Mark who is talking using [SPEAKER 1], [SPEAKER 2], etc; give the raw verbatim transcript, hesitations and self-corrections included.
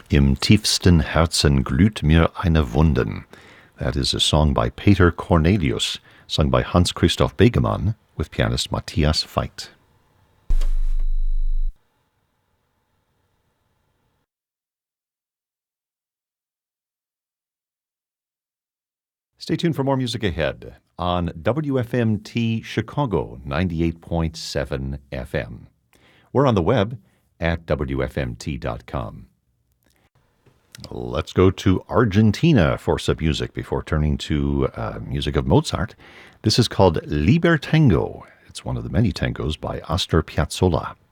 [SPEAKER 1] Im tiefsten Herzen glüht mir eine Wunden. That is a song by Peter Cornelius, sung by Hans Christoph Begemann with pianist Matthias Veit. Stay tuned for more music ahead on W F M T Chicago ninety-eight point seven F M. We're on the web at W F M T dot com. Let's go to Argentina for some music before turning to uh, music of Mozart. This is called Libertango. It's one of the many tangos by Astor Piazzolla.